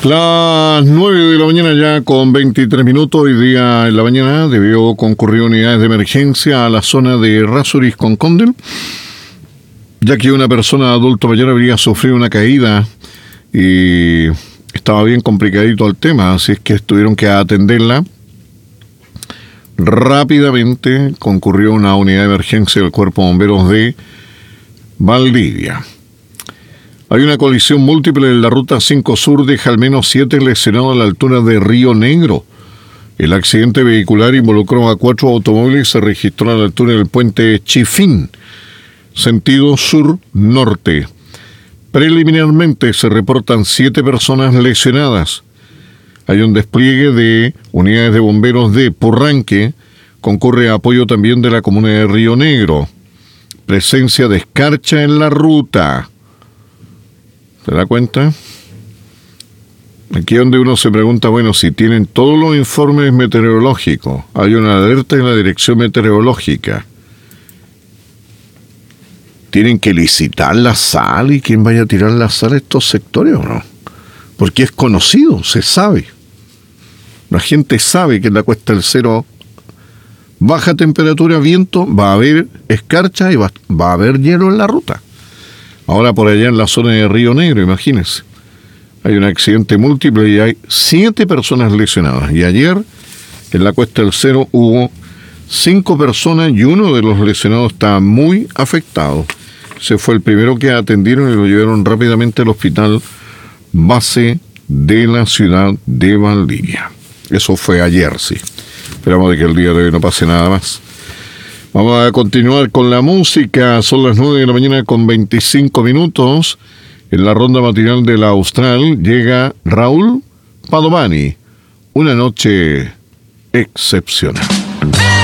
Las 9 de la mañana ya con 23 minutos. Hoy día en la mañana debió concurrir unidades de emergencia a la zona de Errázuriz con Condel, ya que una persona adulto mayor habría sufrido una caída y estaba bien complicadito el tema, así es que tuvieron que atenderla. Rápidamente concurrió una unidad de emergencia del Cuerpo de Bomberos de Valdivia. Hay una colisión múltiple en la ruta 5 Sur, deja al menos 7 lesionados a la altura de Río Negro. El accidente vehicular involucró a 4 automóviles y se registró a la altura del puente Chifín, sentido sur-norte. Preliminarmente se reportan 7 personas lesionadas. Hay un despliegue de unidades de bomberos de Purranque. Concurre apoyo también de la comuna de Río Negro. Presencia de escarcha en la ruta. ¿Se da cuenta? Aquí es donde uno se pregunta, bueno, si tienen todos los informes meteorológicos, hay una alerta en la dirección meteorológica, ¿tienen que licitar la sal y quién vaya a tirar la sal a estos sectores o no? Porque es conocido, se sabe. La gente sabe que en la Cuesta del Cero, baja temperatura, viento, va a haber escarcha y va a haber hielo en la ruta. Ahora por allá en la zona de Río Negro, imagínense, hay un accidente múltiple y hay 7 personas lesionadas. Y ayer en la Cuesta del Cero hubo 5 personas y uno de los lesionados está muy afectado. Se fue el primero que atendieron y lo llevaron rápidamente al hospital base de la ciudad de Valdivia. Eso fue ayer, sí. Esperamos de que el día de hoy no pase nada más. Vamos a continuar con la música. Son las 9 de la mañana con 25 minutos. En la ronda matinal de la Austral llega Raúl Padovani. Una noche excepcional.